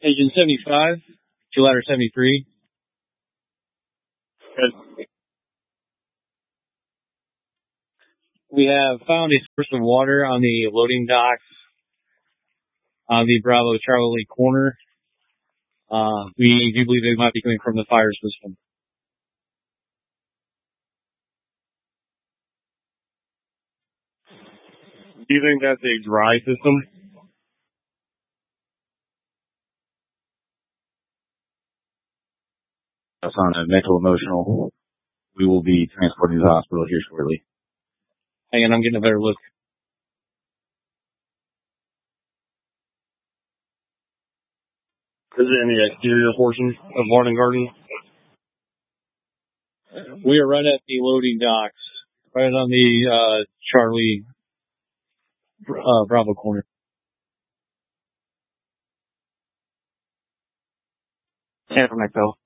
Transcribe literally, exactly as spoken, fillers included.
Agent seventy-five, two ladder seventy-three. Good. We have found a source of water on the loading docks on the Bravo Charlie corner. Uh, we do believe it might be coming from the fire system. Do you think that's a dry system? That's on a mental emotional. We will be transporting to the hospital here shortly. Hang on, I'm getting a better look. Is it in the exterior portion of Martin Garden? We are right at the loading docks, right on the uh, Charlie uh, Bravo corner. And from Excel.